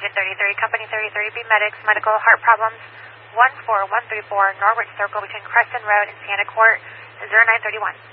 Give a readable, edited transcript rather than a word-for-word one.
Engine 33, Company 33, B Medics, medical heart problems, 14134 Norwich Circle between Crescent Road and Santa Court, 0931.